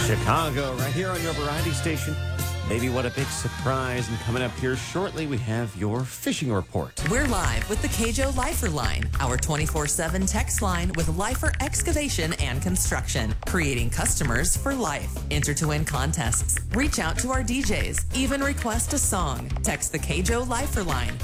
Chicago, right here on your variety station. Maybe what a big surprise. And coming up here shortly, we have your fishing report. We're live with the Cajo Lifer Line, our 24/7 text line with Lifer Excavation and Construction, creating customers for life. Enter to win contests. Reach out to our DJs. Even request a song. Text the Cajo Lifer Line,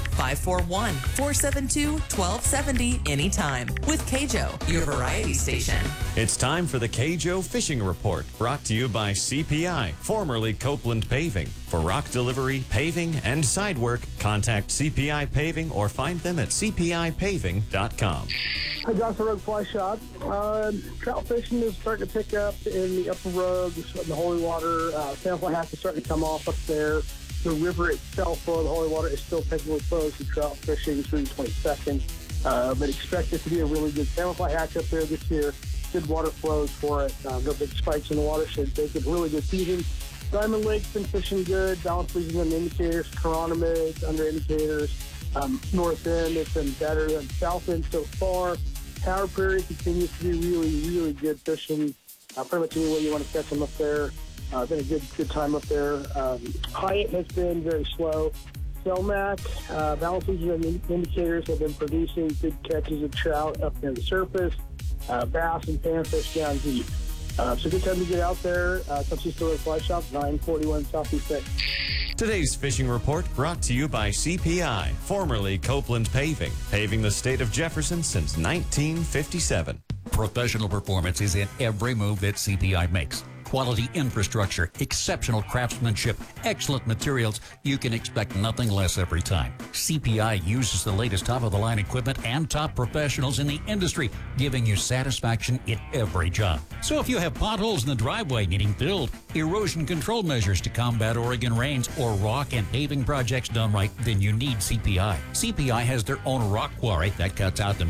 541-472-1270 anytime. With Cajo, your variety station. It's time for the Cajo Fishing Report, brought to you by CPI, formerly Copeland Paving. For rock delivery, paving, and side work, contact CPI Paving or find them at cpipaving.com. Hi, Johnson Rogue Fly Shop. Trout fishing is starting to pick up in the upper Rogue, in the Holy Water. Samfly Hatch is starting to come off up there. The river itself for the Holy Water is still technically closed to trout fishing through the 22nd. But expect it to be a really good Samfly Hatch up there this year. Good water flows for it. No big spikes in the water. Should make it a really good season. Diamond Lake's been fishing good. Balance freezing on indicators. Chironomids under indicators. North End, it's been better than South End so far. Tower Prairie continues to be really, really good fishing. Pretty much any way you want to catch them up there. Been a good time up there. Hyatt has been very slow. Selmac, balance freezing on indicators have been producing good catches of trout up near the surface. Bass and panfish down deep. So good time to get out there. Come see Store Fly Shop, 941 Southeast 6. Today's fishing report brought to you by CPI, formerly Copeland Paving, paving the state of Jefferson since 1957. Professional performance is in every move that CPI makes. Quality infrastructure, exceptional craftsmanship, excellent materials. You can expect nothing less every time. CPI uses the latest top-of-the-line equipment and top professionals in the industry, giving you satisfaction in every job. So if you have potholes in the driveway needing filled, erosion control measures to combat Oregon rains, or rock and paving projects done right, then you need CPI. CPI has their own rock quarry that cuts out the